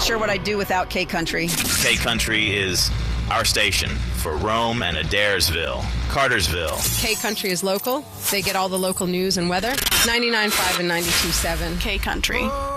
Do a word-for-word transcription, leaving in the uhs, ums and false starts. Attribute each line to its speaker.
Speaker 1: sure what I'd do without K-Country.
Speaker 2: K-Country is our station for Rome and Adairsville, Cartersville.
Speaker 3: K-Country is local. They get all the local news and weather. ninety-nine point five and ninety-two point seven.
Speaker 4: K-Country.